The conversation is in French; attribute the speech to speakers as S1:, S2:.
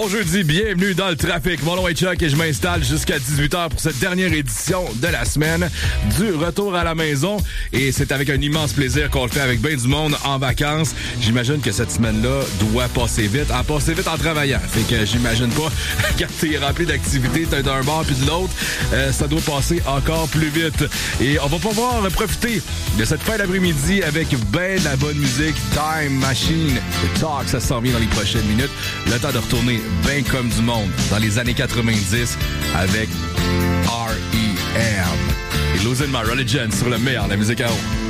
S1: Bon jeudi, bienvenue dans le trafic. Mon nom est Chuck et je m'installe jusqu'à 18h pour cette dernière édition de la semaine du retour à la maison. Et c'est avec un immense plaisir qu'on le fait avec bien du monde en vacances. J'imagine que cette semaine-là doit passer vite. Passer vite en travaillant. Fait que j'imagine pas, quand t'es rempli d'activités, t'es d'un bord puis de l'autre, ça doit passer encore plus vite. Et on va pouvoir profiter de cette fin d'après-midi avec ben la bonne musique. Time Machine, The Talk, ça s'en vient dans les prochaines minutes. Le temps de retourner bien comme du monde dans les années 90 avec R.E.M. et Losing My Religion sur le meilleur de la musique à eau.